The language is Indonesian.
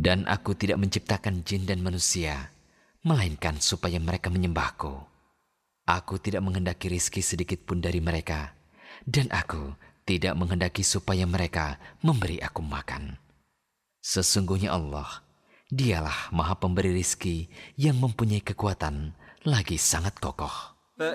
Dan aku tidak menciptakan jin dan manusia, melainkan supaya mereka menyembahku. Aku tidak menghendaki rizki sedikit pun dari mereka, dan aku tidak menghendaki supaya mereka memberi aku makan. Sesungguhnya Allah, Dialah Maha Pemberi rizki yang mempunyai kekuatan lagi sangat kokoh.